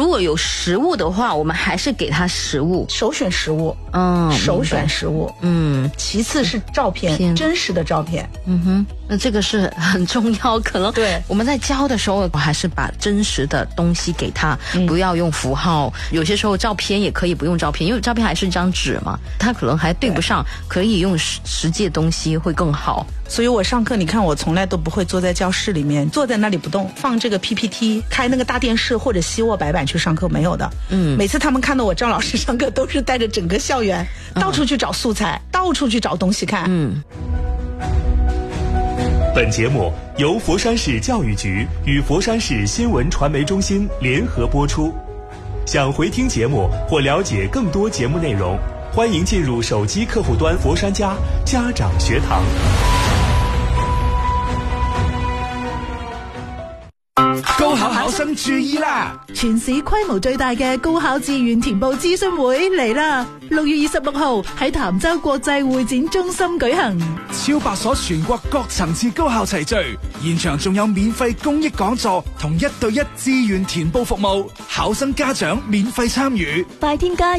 如果有食物的话，我们还是给他食物， 首选食物，首选食物，其次是照片，真实的照片， 那这个是很重要，可能对我们在教的时候，还是把真实的东西给他，不要用符号。有些时候照片也可以不用照片，因为照片还是一张纸嘛，他可能还对不上，可以用实际的东西会更好。 所以我上课，你看我从来都不会坐在教室里面，坐在那里不动，放这个 PPT， 开那个大电视或者吸握白板去上课，没有的。每次他们看到我张老师上课，都是带着整个校园到处去找素材，到处去找东西看。 本节目由佛山市教育局与佛山市新闻传媒中心联合播出。想回听节目或了解更多节目内容，欢迎进入手机客户端佛山家长学堂。 高考考生注意啦！ 全市規模最大嘅高考志願填報諮詢會嚟啦！6月26號喺潭州國際會展中心舉行， 超百所全國各層次高校齊聚，現場仲有免費公益講座同1對1志願填報服務，考生家長免費參與。 快添加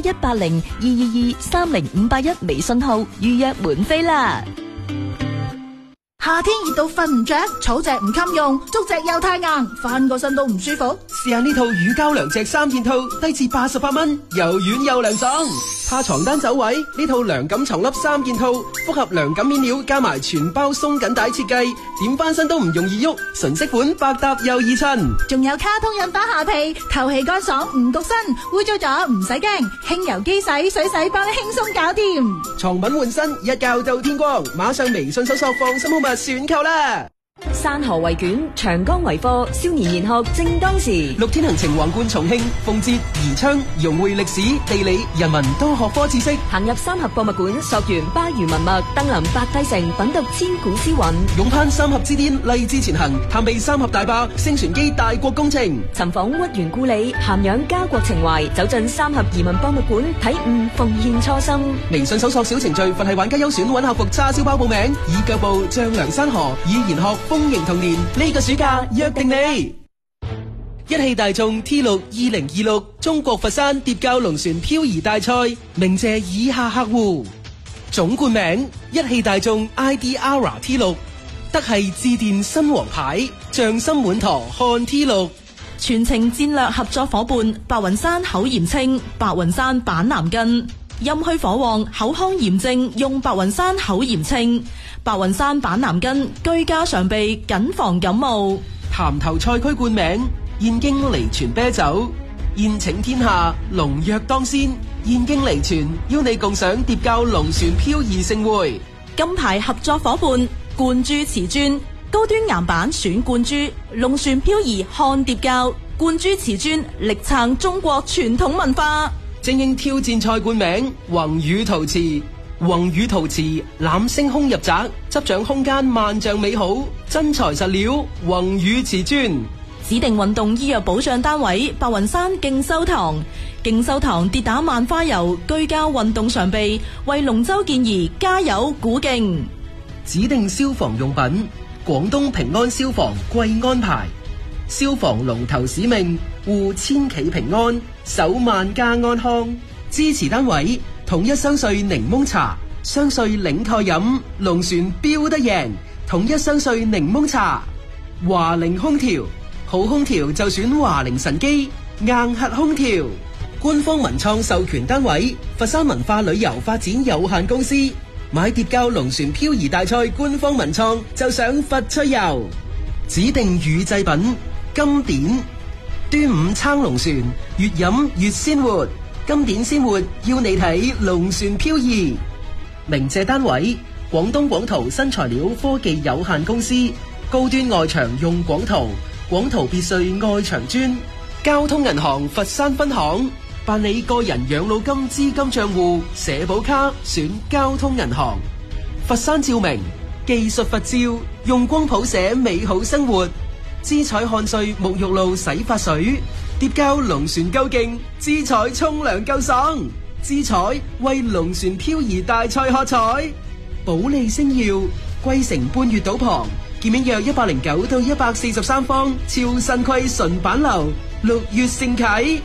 180-222-30581微信號預約門飛啦！ 夏天熱到瞓唔着，草席唔襟用，竹席又太硬，翻個身都唔舒服。 試下呢套乳膠涼席3件套，低至88蚊，又軟又涼爽。怕床單走位，呢套涼感床笠3件套，複合涼感面料加埋全包鬆緊帶設計，點翻身都唔容易喐，純色款百搭又易襯。 仲有卡通印花下被，透氣乾爽唔焗身，污糟咗唔使驚，輕油機洗水洗幫你輕鬆搞掂。 床品換身，一覺到天光，馬上微信搜索放心好物選購啦！ 山河為卷，長江為課，少年研學正當時。 6天行程橫貫重慶、奉節、宜昌，融匯歷史、地理、人文多學科知識。 行入三峽博物館，溯源巴渝文脈，登臨白帝城，品讀千古詩韻。 勇攀三峽之巔，勵志前行，探秘三峽大壩、星船機大國工程。 尋訪屈原故里，涵養家國情懷，走進三峽移民博物館，體悟奉獻初心。 微信搜索小程序，佛系玩家優選揾客服叉燒包報名，以腳步丈量山河，以研學豐盈童年。呢個暑假約定你！一汽大眾 T6 2026中國佛山疊教龍船漂移大賽，鳴謝以下客戶：總冠名一汽大眾 ID-ARA T6， 德系致電新王牌，匠心滿堂看 T6。 全程戰略合作伙伴白雲山口鹽清，白雲山板藍根，陰虛火旺口腔炎症用白雲山口鹽清，白雲山板藍根居家常備，謹防感冒。 潭頭賽區冠名燕京離泉啤酒，宴請天下龍躍當先，燕京離泉邀你共賞疊教龍船漂移盛會。 金牌合作伙伴灌珠瓷磚，高端岩板選灌珠，龍船漂移看疊教，灌珠瓷磚力撐中國傳統文化。 精英挑戰賽冠名宏宇陶瓷，宏宇陶瓷攬星空入宅，執掌空間萬丈美好，真材實料宏宇瓷磚。 指定運動醫藥保障單位白雲山勁修堂，勁修堂跌打萬花油居家運動常備，為龍舟健兒加油鼓勁。 指定消防用品廣東平安消防貴安牌，消防龍頭使命護千企平安，守萬家安康。支持單位統一雙穗檸檬茶，雙穗領蓋飲，龍船飆得贏。統一雙穗檸檬茶。華菱空調，好空調就選華菱神機硬核空調。官方文創授權單位佛山文化旅遊發展有限公司。買疊教龍船漂移大賽官方文創就上佛趣遊。指定乳製品金典，端午撐龍船，越飲越鮮活。金典鮮活要你睇龍船漂移。鳴謝單位廣東廣圖新材料科技有限公司。高端外牆用廣圖，廣圖別墅外牆磚。交通銀行佛山分行，辦理個人養老金資金賬戶社保卡選交通銀行。佛山照明技術佛照，用光譜寫美好生活。姿彩漢穗沐浴露洗髮水，疊教龍船夠勁，姿彩沖涼夠爽。姿彩為龍船漂移大賽喝彩。保利星耀桂城半月島旁，建面約109到143方，超新規純版樓，6月盛啟。